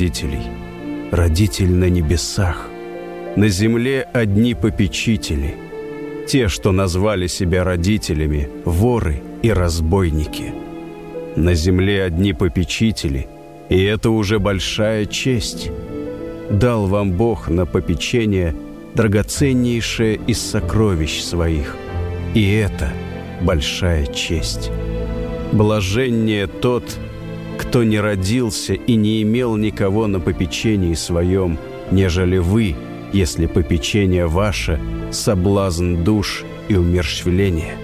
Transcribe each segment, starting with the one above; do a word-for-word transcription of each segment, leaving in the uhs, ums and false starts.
родителей. Родитель на небесах. На земле одни попечители. Те, что назвали себя родителями, воры и разбойники. На земле одни попечители, и это уже большая честь. Дал вам Бог на попечение драгоценнейшее из сокровищ своих, и это большая честь. Блаженнее тот, кто не родился и не имел никого на попечении своем, нежели вы, если попечение ваше — соблазн душ и умерщвление.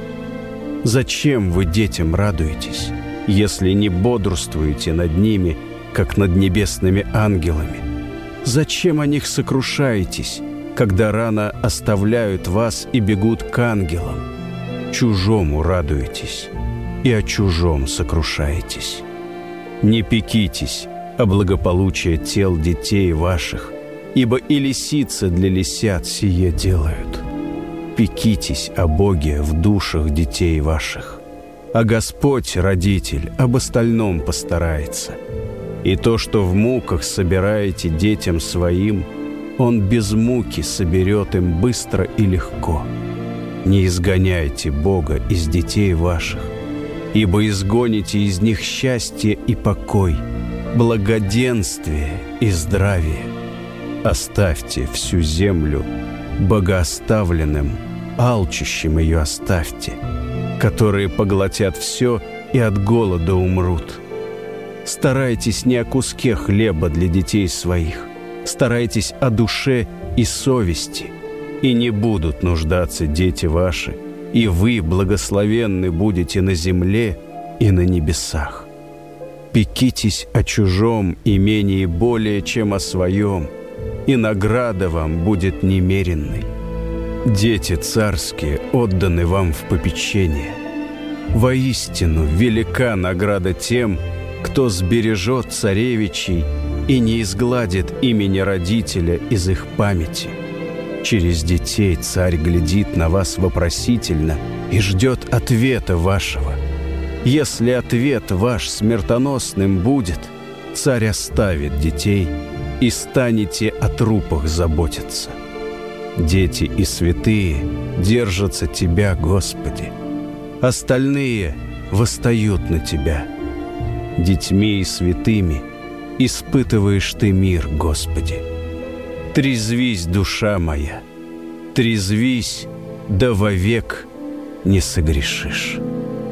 Зачем вы детям радуетесь, если не бодрствуете над ними, как над небесными ангелами? Зачем о них сокрушаетесь, когда рано оставляют вас и бегут к ангелам? Чужому радуетесь и о чужом сокрушаетесь. Не пекитесь о благополучии тел детей ваших, ибо и лисицы для лисят сие делают. Пекитесь о Боге в душах детей ваших, а Господь, Родитель, об остальном постарается. И то, что в муках собираете детям своим, Он без муки соберет им быстро и легко. Не изгоняйте Бога из детей ваших, ибо изгоните из них счастье и покой, благоденствие и здравие. Оставьте всю землю богооставленным, алчущим ее оставьте, которые поглотят все и от голода умрут. Старайтесь не о куске хлеба для детей своих, старайтесь о душе и совести, и не будут нуждаться дети ваши, и вы благословенны будете на земле и на небесах. Пекитесь о чужом имении более, чем о своем, и награда вам будет немеренной. Дети царские отданы вам в попечение. Воистину велика награда тем, кто сбережет царевичей и не изгладит имени родителя из их памяти. Через детей царь глядит на вас вопросительно и ждет ответа вашего. Если ответ ваш смертоносным будет, царь оставит детей, и станете о трупах заботиться. Дети и святые держатся Тебя, Господи. Остальные восстают на Тебя. Детьми и святыми испытываешь Ты мир, Господи. Трезвись, душа моя, трезвись, да вовек не согрешишь.